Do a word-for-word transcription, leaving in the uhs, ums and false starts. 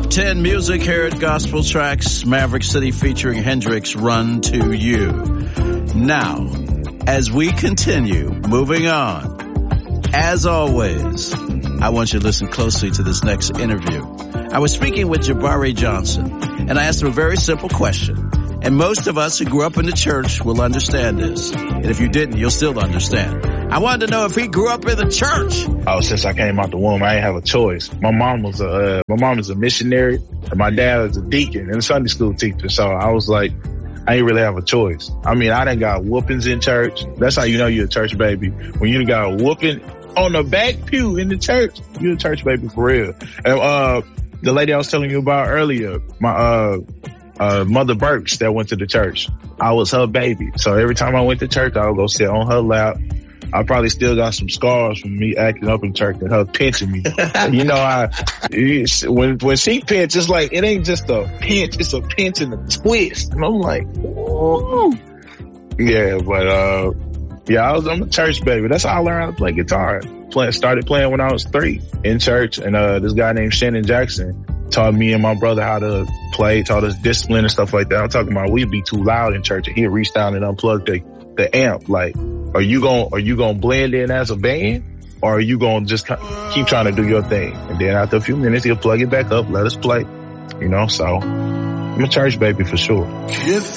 Top ten music here at Gospel Tracks, Maverick City featuring Hendrix, Run to You. Now, as we continue moving on, as always, I want you to listen closely to this next interview. I was speaking with Jabari Johnson, and I asked him a very simple question. And most of us who grew up in the church will understand this. And if you didn't, you'll still understand. I wanted to know if he grew up in the church. Oh, since I came out the womb, I didn't have a choice. My mom was a, uh, my mom was a missionary, and my dad was a deacon and a Sunday school teacher. So I was like, I didn't really have a choice. I mean, I done got whoopings in church. That's how you know you're a church baby. When you done got a whooping on the back pew in the church, you're a church baby for real. And, uh, the lady I was telling you about earlier, my, uh, uh, Mother Burks that went to the church, I was her baby. So every time I went to church, I would go sit on her lap. I probably still got some scars from me acting up in church and her pinching me. You know, I, when, when she pinch, it's like, it ain't just a pinch, it's a pinch and a twist. And I'm like, whoa. Yeah, but, uh, yeah, I was, I'm a church baby. That's how I learned how to play guitar. Play, started playing when I was three in church. And, uh, this guy named Shannon Jackson taught me and my brother how to play, taught us discipline and stuff like that. I'm talking about we'd be too loud in church and he'd reach down and unplug the, the amp. Like, are you going, are you going to blend in as a band, or are you going to just keep trying to do your thing? And then after a few minutes, he'll plug it back up, let us play, you know, so I'm a church baby for sure.